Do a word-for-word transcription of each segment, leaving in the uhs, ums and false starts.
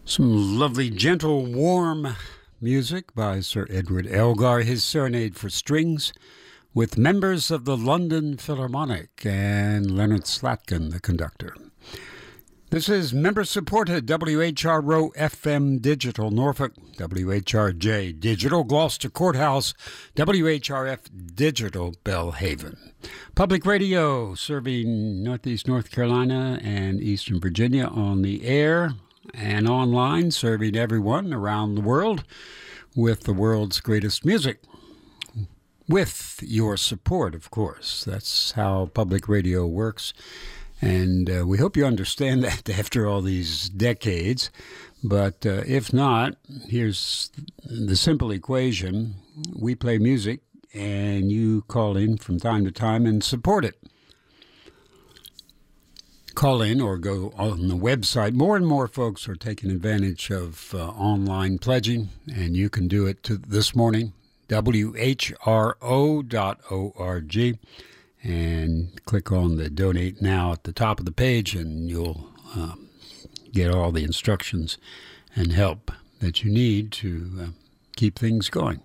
Some lovely, gentle, warm music by Sir Edward Elgar, his Serenade for Strings, with members of the London Philharmonic and Leonard Slatkin, the conductor. This is member-supported W H R O F M Digital Norfolk, W H R J Digital Gloucester Courthouse, W H R F Digital Belhaven. Public radio serving Northeast North Carolina and Eastern Virginia on the air and online, serving everyone around the world with the world's greatest music. With your support, of course. That's how public radio works. And uh, we hope you understand that after all these decades. But uh, if not, here's the simple equation. We play music, and you call in from time to time and support it. Call in or go on the website. More and more folks are taking advantage of uh, online pledging, and you can do it to this morning, W H R O dot org. And click on the Donate Now at the top of the page, and you'll um, get all the instructions and help that you need to uh, keep things going.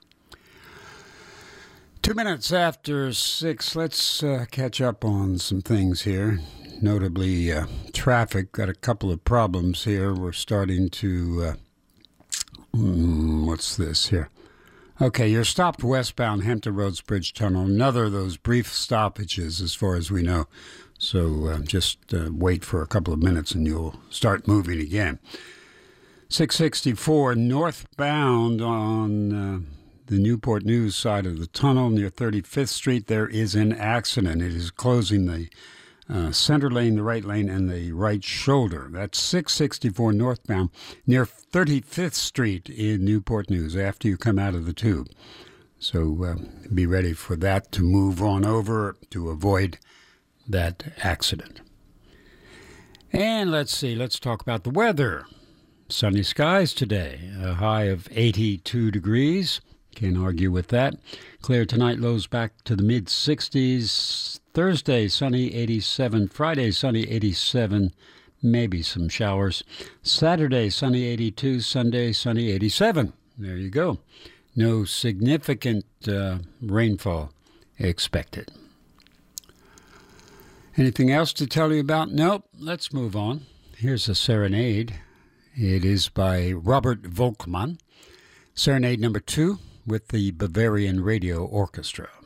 Two minutes after six, let's uh, catch up on some things here. Notably, uh, traffic. Got a couple of problems here. We're starting to... Uh, mm, what's this here? Okay, you're stopped westbound Hampton Roads Bridge Tunnel. Another of those brief stoppages as far as we know. So uh, just uh, wait for a couple of minutes and you'll start moving again. six sixty-four northbound on uh, the Newport News side of the tunnel near thirty-fifth Street. There is an accident. It is closing the Uh, center lane, the right lane, and the right shoulder. That's six sixty-four northbound near thirty-fifth Street in Newport News after you come out of the tube. So uh, be ready for that to move on over to avoid that accident. And let's see, let's talk about the weather. Sunny skies today, a high of eighty-two degrees. Can't argue with that. Clear tonight, lows back to the mid-sixties. Thursday, sunny, eighty-seven. Friday, sunny, eighty-seven. Maybe some showers. Saturday, sunny, eighty-two. Sunday, sunny, eighty-seven. There you go. No significant uh, rainfall expected. Anything else to tell you about? Nope. Let's move on. Here's a serenade. It is by Robert Volkmann. Serenade number two with the Bavarian Radio Orchestra.